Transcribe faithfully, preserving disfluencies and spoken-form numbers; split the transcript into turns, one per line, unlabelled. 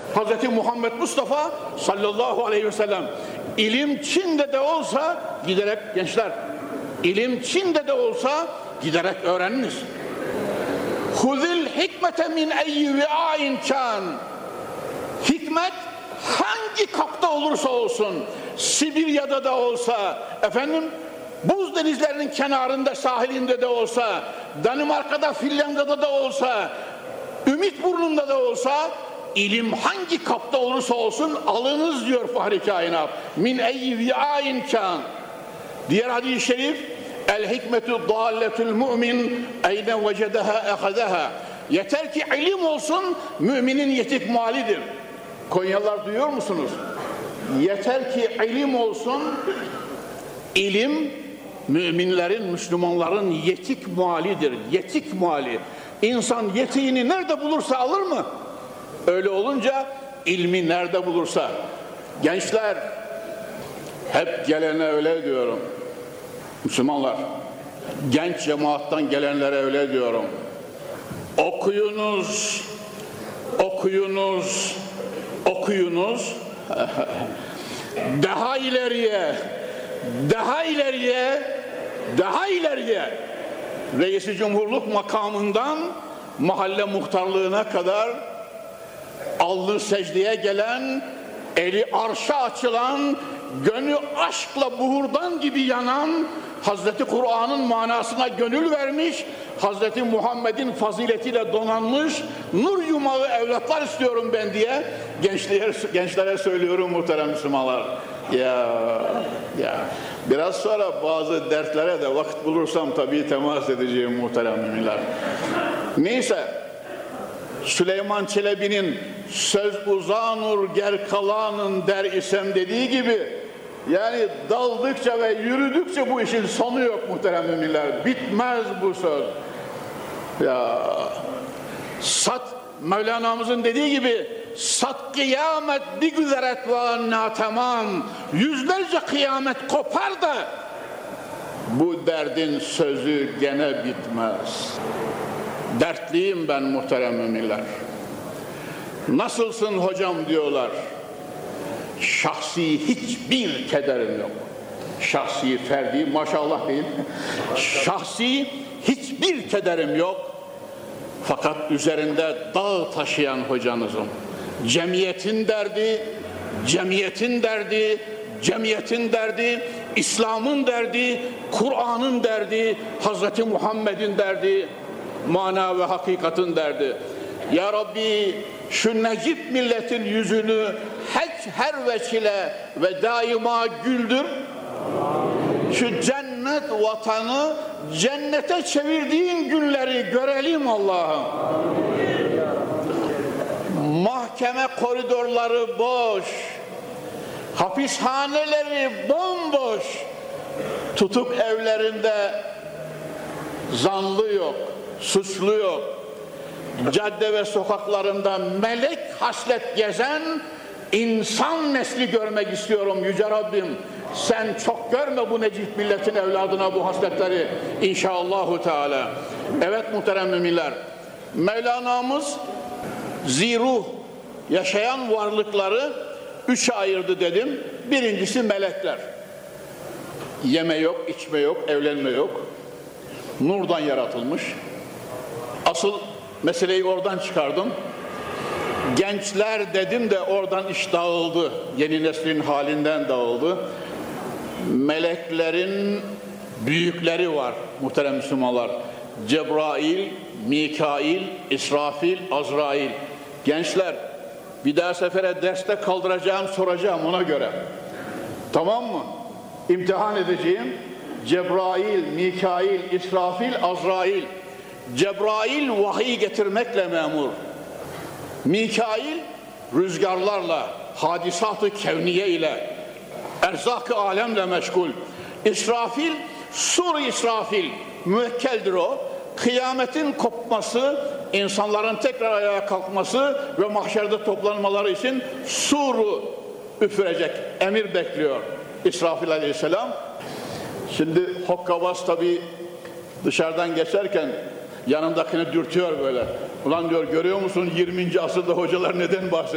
Hazreti Muhammed Mustafa sallallahu aleyhi ve sellem ilim Çin'de de olsa giderek, gençler, ilim Çin'de de olsa giderek öğreniniz. Huzil hikmete min eyyi vi'ain kan. Hikmet hangi kapta olursa olsun, Sibirya'da da olsa, efendim buz denizlerinin kenarında, sahilinde de olsa, Danimarka'da, Finlandiya'da da olsa, Ümitburnu'nda da olsa, ilim hangi kapta olursa olsun alınız diyor Fahri Kainat. Min eyyi vi'ain kan. Diğer hadis-i şerif, el hikmetu dalletul mu'min eyne vecedeha ehadeha. Yeter ki ilim olsun, müminin yetik malidir. Konyalılar duyuyor musunuz? Yeter ki ilim olsun, ilim müminlerin, Müslümanların yetik malidir. Yetik mali. İnsan yetiğini nerede bulursa alır mı? Öyle olunca ilmi nerede bulursa. Gençler, hep gelene öyle diyorum. Müslümanlar, genç cemaattan gelenlere öyle diyorum. Okuyunuz, okuyunuz, okuyunuz. Daha ileriye, daha ileriye, daha ileriye. Reis-i Cumhurluk makamından mahalle muhtarlığına kadar alnı secdeye gelen, eli arşa açılan, gönlü aşkla buhurdan gibi yanan, Hazreti Kur'an'ın manasına gönül vermiş, Hazreti Muhammed'in faziletiyle donanmış, nur yumağı evlatlar istiyorum ben diye gençlere, gençlere söylüyorum muhterem Müslümanlar. Ya, ya. Biraz sonra bazı dertlere de vakit bulursam tabii temas edeceğim muhterem müminler. Neyse, Süleyman Çelebi'nin söz uzanur ger kalanın der isem dediği gibi, yani daldıkça ve yürüdükçe bu işin sonu yok muhterem müminler. Bitmez bu söz. Ya sat, Mevlana'mızın dediği gibi, sat kıyamet bir güzeret ve anna tamam. Yüzlerce kıyamet kopar da bu derdin sözü gene bitmez. Dertliyim ben muhterem müminler. Nasılsın hocam diyorlar. Şahsi hiçbir kederim yok. Şahsi, ferdi, maşallah değil. Şahsi hiçbir kederim yok. Fakat üzerinde dağ taşıyan hocanızım. Cemiyetin derdi, cemiyetin derdi, cemiyetin derdi, İslam'ın derdi, Kur'an'ın derdi, Hazreti Muhammed'in derdi, mana ve hakikatin derdi. Ya Rabbi, şu necip milletin yüzünü her, her veçile ve daima güldür. Şu cennet vatanı cennete çevirdiğin günleri görelim Allah'ım. Mahkeme koridorları boş, hapishaneleri bomboş, tutuk evlerinde zanlı yok, suçlu yok. Cadde ve sokaklarında melek haslet gezen insan nesli görmek istiyorum Yüce Rabbim. Sen çok görme bu necip milletin evladına bu hasletleri inşallahü teala. Evet muhterem müminler, Mevlana'mız ziruh yaşayan varlıkları üçe ayırdı dedim. Birincisi melekler. Yeme yok, içme yok, evlenme yok. Nurdan yaratılmış. Asıl meseleyi oradan çıkardım. Gençler dedim de oradan iş dağıldı. Yeni neslin halinden dağıldı. Meleklerin büyükleri var muhterem Müslümanlar. Cebrail, Mikail, İsrafil, Azrail. Gençler, bir daha sefere derste kaldıracağım, soracağım ona göre. Tamam mı? İmtihan edeceğim. Cebrail, Mikail, İsrafil, Azrail. Cebrail vahiy getirmekle memur. Mikail rüzgarlarla, hadisat-ı kevniye ile, erzak-ı alemle meşgul. İsrafil, sur İsrafil, müvekkeldir o. Kıyametin kopması, insanların tekrar ayağa kalkması ve mahşerde toplanmaları için suru üfürecek, emir bekliyor İsrafil aleyhisselam. Şimdi Hokkabaz tabi dışarıdan geçerken yanındakini dürtüyor böyle. Ulan diyor, görüyor musun yirminci asırda hocalar neden bahsediyor?